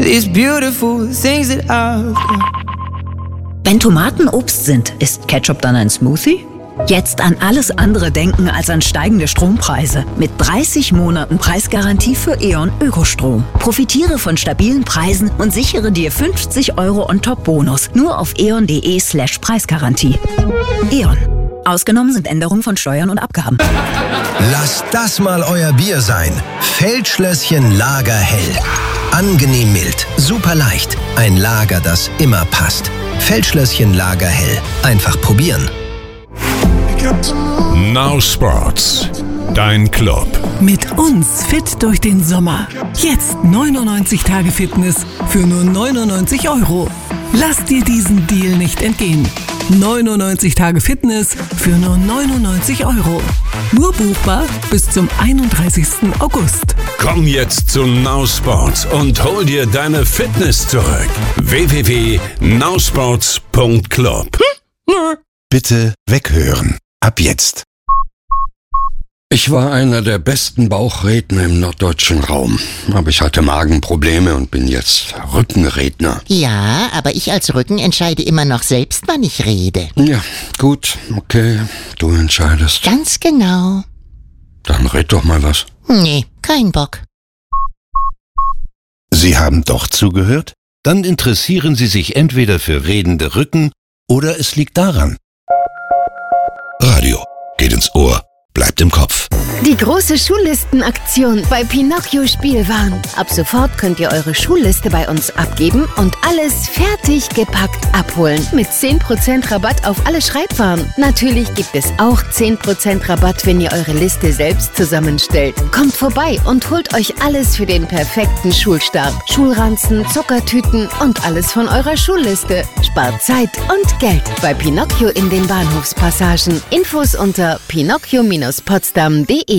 these beautiful things that I've got. Wenn Tomaten Obst sind, ist Ketchup dann ein Smoothie? Jetzt an alles andere denken als an steigende Strompreise. Mit 30 Monaten Preisgarantie für E.ON Ökostrom. Profitiere von stabilen Preisen und sichere dir 50 € on-top-Bonus. Nur auf eon.de/Preisgarantie. E.ON. Ausgenommen sind Änderungen von Steuern und Abgaben. Lasst das mal euer Bier sein. Feldschlösschen Lagerhell. Angenehm mild, super leicht. Ein Lager, das immer passt. Feldschlösschen Lagerhell. Einfach probieren. Now Sports, dein Club. Mit uns fit durch den Sommer. Jetzt 99 Tage Fitness für nur 99 €. Lass dir diesen Deal nicht entgehen. 99 Tage Fitness für nur 99 €. Nur buchbar bis zum 31. August. Komm jetzt zu Now Sports und hol dir deine Fitness zurück. www.nowsports.club. Bitte weghören. Ab jetzt. Ich war einer der besten Bauchredner im norddeutschen Raum. Aber ich hatte Magenprobleme und bin jetzt Rückenredner. Ja, aber ich als Rücken entscheide immer noch selbst, wann ich rede. Ja, gut, okay, du entscheidest. Ganz genau. Dann red doch mal was. Nee, kein Bock. Sie haben doch zugehört? Dann interessieren Sie sich entweder für redende Rücken oder es liegt daran. Radio geht ins Ohr, bleibt im Kopf. Die große Schullistenaktion bei Pinocchio Spielwaren. Ab sofort könnt ihr eure Schulliste bei uns abgeben und alles fertig gepackt abholen. Mit 10% Rabatt auf alle Schreibwaren. Natürlich gibt es auch 10% Rabatt, wenn ihr eure Liste selbst zusammenstellt. Kommt vorbei und holt euch alles für den perfekten Schulstart. Schulranzen, Zuckertüten und alles von eurer Schulliste. Spart Zeit und Geld bei Pinocchio in den Bahnhofspassagen. Infos unter pinocchio-potsdam.de